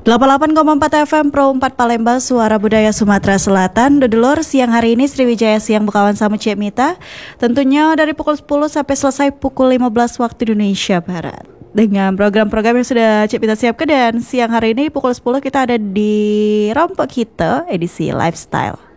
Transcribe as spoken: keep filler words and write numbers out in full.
delapan puluh delapan koma empat F M Pro empat Palembang, Suara Budaya Sumatera Selatan. Dodolor, siang hari ini Sriwijaya Siang berkawan sama Cik Mita. Tentunya dari pukul sepuluh sampai selesai pukul lima belas waktu Indonesia Barat. Dengan program-program yang sudah Cik Mita siapkan, dan siang hari ini pukul sepuluh kita ada di Rompok Kita edisi Lifestyle.